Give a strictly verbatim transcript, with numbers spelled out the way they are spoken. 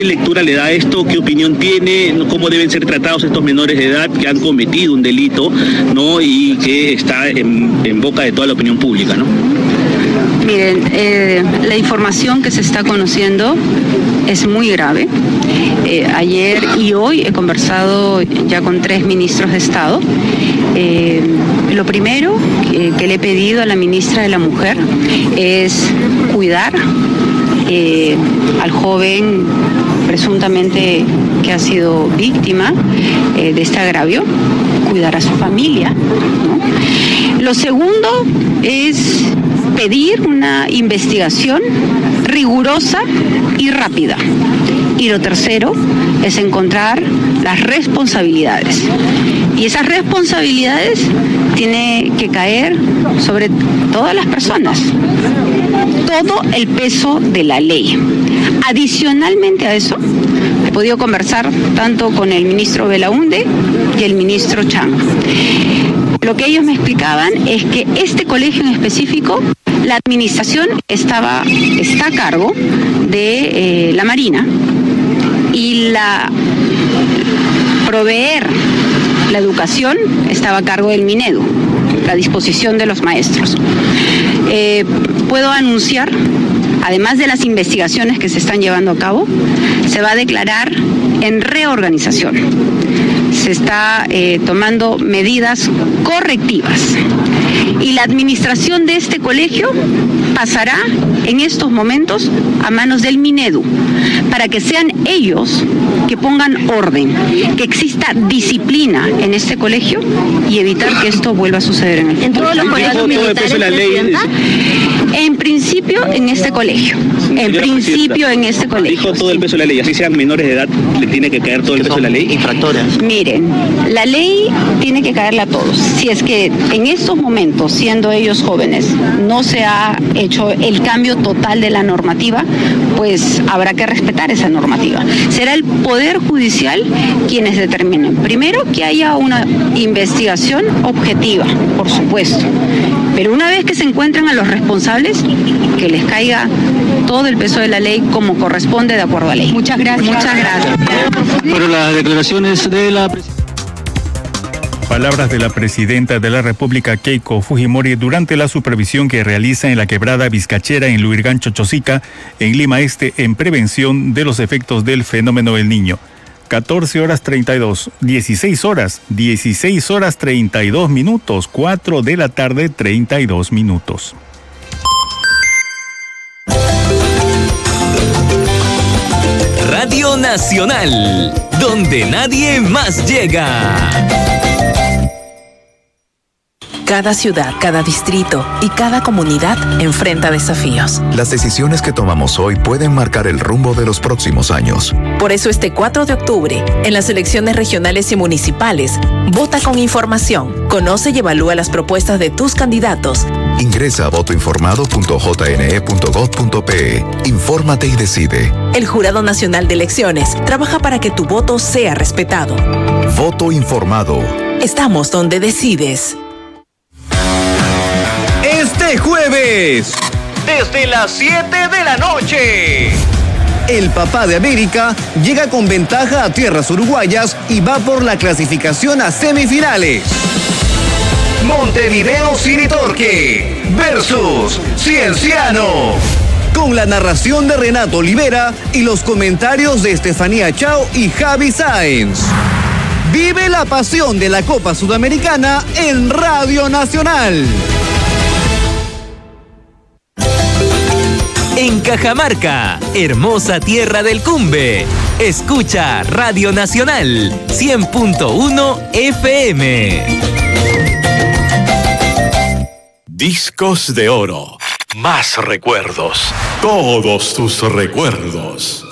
¿Qué lectura le da a esto? ¿Qué opinión tiene? ¿Cómo deben ser tratados estos menores de edad que han cometido un delito, ¿no? Y que está en, en boca de toda la opinión pública, ¿no? Miren, eh, la información que se está conociendo es muy grave. Eh, ayer y hoy he conversado ya con tres ministros de Estado. Eh, lo primero que, que le he pedido a la ministra de la Mujer es cuidar eh, al joven presuntamente que ha sido víctima eh, de este agravio, cuidar a su familia, ¿no? Lo segundo es pedir una investigación rigurosa y rápida. Y lo tercero es encontrar las responsabilidades. Y esas responsabilidades tienen que caer sobre todas las personas. Todo el peso de la ley. Adicionalmente a eso, he podido conversar tanto con el ministro Belaunde y el ministro Chang. Lo que ellos me explicaban es que este colegio en específico, la administración estaba, está a cargo de eh, la Marina y la proveer la educación estaba a cargo del Minedu, la disposición de los maestros. Eh, puedo anunciar, además de las investigaciones que se están llevando a cabo, se va a declarar en reorganización. Se está eh, tomando medidas correctivas y la administración de este colegio pasará en estos momentos a manos del Minedu para que sean ellos que pongan orden, que exista disciplina en este colegio y evitar que esto vuelva a suceder en el futuro. ¿En todos los colegios militares, Presidenta? En principio en este colegio, en principio en este colegio. Dijo todo el peso de la ley, así sean menores de edad, le tiene que caer todo el peso de la ley. Infractoras. Miren, la ley tiene que caerle a todos. Si es que en estos momentos, siendo ellos jóvenes, no se ha hecho el cambio total de la normativa, pues habrá que respetar esa normativa. Será el Poder Judicial quienes determinen. Primero, que haya una investigación objetiva, por supuesto. Pero una vez que se encuentren a los responsables, que les caiga todo el peso de la ley como corresponde de acuerdo a la ley. Muchas gracias. Muchas gracias. Pero las declaraciones de la presidenta. Palabras de la presidenta de la República, Keiko Fujimori, durante la supervisión que realiza en la quebrada Vizcachera en Luirgán, Chochosica, en Lima Este, en prevención de los efectos del fenómeno El Niño. catorce horas treinta y dos, dieciséis horas, dieciséis horas treinta y dos minutos, cuatro de la tarde, treinta y dos minutos. Radio Nacional, donde nadie más llega. Cada ciudad, cada distrito y cada comunidad enfrenta desafíos. Las decisiones que tomamos hoy pueden marcar el rumbo de los próximos años. Por eso este cuatro de octubre, en las elecciones regionales y municipales, vota con información, conoce y evalúa las propuestas de tus candidatos. Ingresa a voto informado punto j n e punto gov punto p e. Infórmate y decide. El Jurado Nacional de Elecciones trabaja para que tu voto sea respetado. Voto informado. Estamos donde decides. Este jueves, desde las siete de la noche, el Papá de América llega con ventaja a tierras uruguayas y va por la clasificación a semifinales. Montevideo City Torque versus Cienciano. Con la narración de Renato Olivera y los comentarios de Estefanía Chao y Javi Sáenz. Vive la pasión de la Copa Sudamericana en Radio Nacional. En Cajamarca, hermosa tierra del Cumbe, escucha Radio Nacional cien punto uno F M. Discos de oro. Más recuerdos. Todos tus recuerdos.